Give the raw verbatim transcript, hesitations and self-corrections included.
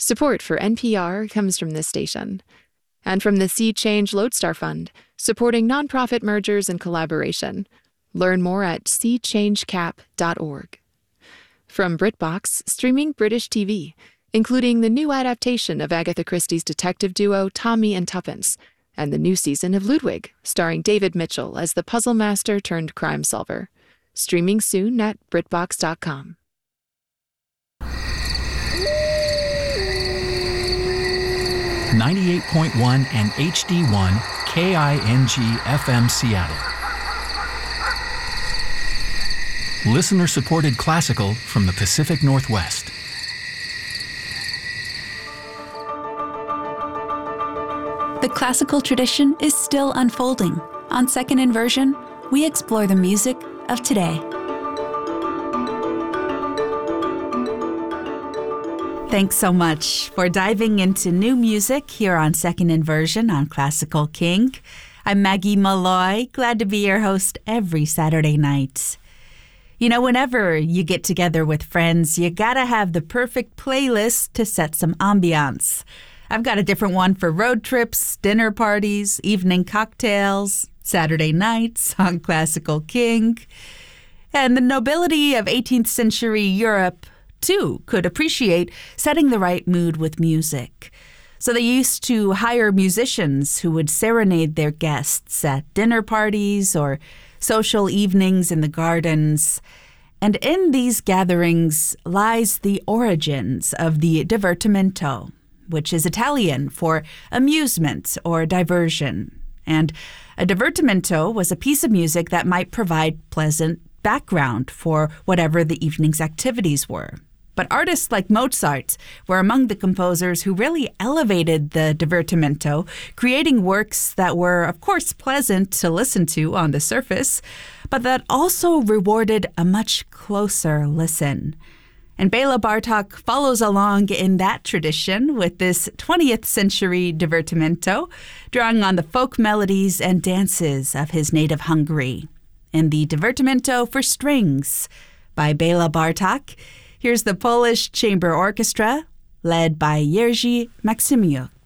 Support for N P R comes from this station. And from the Sea Change Lodestar Fund, supporting nonprofit mergers and collaboration. Learn more at sea change cap dot org. From BritBox, streaming British T V, including the new adaptation of Agatha Christie's detective duo Tommy and Tuppence, and the new season of Ludwig, starring David Mitchell as the puzzle master turned crime solver. Streaming soon at britbox dot com. ninety-eight point one and H D one K I N G F M Seattle. Listener-supported classical from the Pacific Northwest. The classical tradition is still unfolding. On Second Inversion, we explore the music of today. Thanks so much for diving into new music here on Second Inversion on Classical King. I'm Maggie Malloy, glad to be your host every Saturday night. You know, whenever you get together with friends, you gotta have the perfect playlist to set some ambiance. I've got a different one for road trips, dinner parties, evening cocktails, Saturday nights on Classical King. And the nobility of eighteenth century Europe, too, could appreciate setting the right mood with music. So they used to hire musicians who would serenade their guests at dinner parties or social evenings in the gardens. And in these gatherings lies the origins of the divertimento, which is Italian for amusement or diversion. And a divertimento was a piece of music that might provide pleasant background for whatever the evening's activities were. But artists like Mozart were among the composers who really elevated the divertimento, creating works that were, of course, pleasant to listen to on the surface, but that also rewarded a much closer listen. And Bela Bartok follows along in that tradition with this twentieth century divertimento, drawing on the folk melodies and dances of his native Hungary. In the Divertimento for Strings by Bela Bartok, here's the Polish Chamber Orchestra, led by Jerzy Maksymyuk.